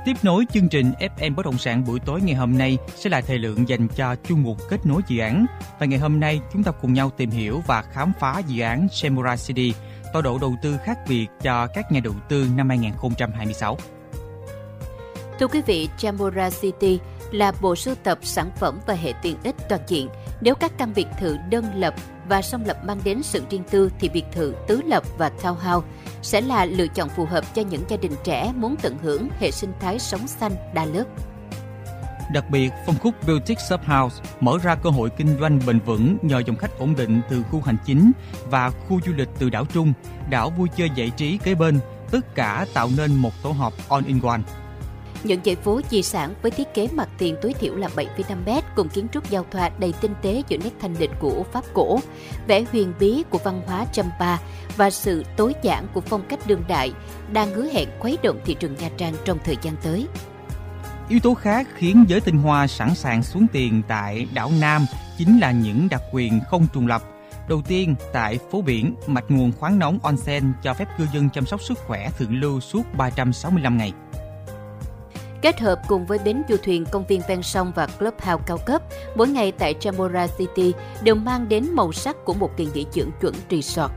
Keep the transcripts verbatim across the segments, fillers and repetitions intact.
Tiếp nối chương trình ép em Bất động sản buổi tối ngày hôm nay sẽ là thời lượng dành cho chuyên mục kết nối dự án. Và ngày hôm nay chúng ta cùng nhau tìm hiểu và khám phá dự án Chemura City, tọa độ đầu tư khác biệt cho các nhà đầu tư năm hai không hai sáu. Thưa quý vị, Chemura City là bộ sưu tập sản phẩm và hệ tiện ích toàn diện. Nếu các căn biệt thự đơn lập và song lập mang đến sự riêng tư thì biệt thự tứ lập và townhouse sẽ là lựa chọn phù hợp cho những gia đình trẻ muốn tận hưởng hệ sinh thái sống xanh đa lớp. Đặc biệt, phân khúc Boutique Shophouse mở ra cơ hội kinh doanh bền vững nhờ dòng khách ổn định từ khu hành chính và khu du lịch từ đảo Trung, đảo vui chơi giải trí kế bên, tất cả tạo nên một tổ hợp all-in-one. Những dãy phố di sản với thiết kế mặt tiền tối thiểu là bảy phẩy năm mét cùng kiến trúc giao thoa đầy tinh tế giữa nét thanh lịch của Pháp cổ, vẻ huyền bí của văn hóa Champa và sự tối giản của phong cách đương đại đang hứa hẹn khuấy động thị trường Nha Trang trong thời gian tới. Yếu tố khác khiến giới tinh hoa sẵn sàng xuống tiền tại đảo Nam chính là những đặc quyền không trùng lập. Đầu tiên, tại phố biển, mạch nguồn khoáng nóng onsen cho phép cư dân chăm sóc sức khỏe thượng lưu suốt ba trăm sáu mươi lăm ngày. Kết hợp cùng với bến du thuyền, công viên ven sông và clubhouse cao cấp, mỗi ngày tại Chemura City đều mang đến màu sắc của một kỳ nghỉ dưỡng chuẩn resort.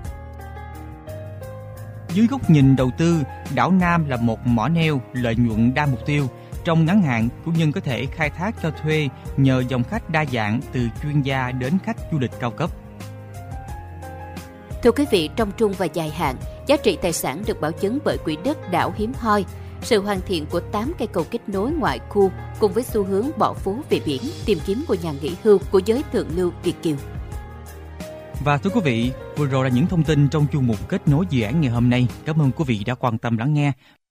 Dưới góc nhìn đầu tư, đảo Nam là một mỏ neo lợi nhuận đa mục tiêu. Trong ngắn hạn, chủ nhân có thể khai thác cho thuê nhờ dòng khách đa dạng từ chuyên gia đến khách du lịch cao cấp. Thưa quý vị, trong trung và dài hạn, giá trị tài sản được bảo chứng bởi quỹ đất đảo hiếm hoi, sự hoàn thiện của tám cây cầu kết nối ngoại khu cùng với xu hướng bỏ phố về biển, tìm kiếm của nhà nghỉ hưu của giới thượng lưu Việt kiều. Và thưa quý vị, vừa rồi là những thông tin trong chuyên mục kết nối dự án ngày hôm nay. Cảm ơn quý vị đã quan tâm lắng nghe.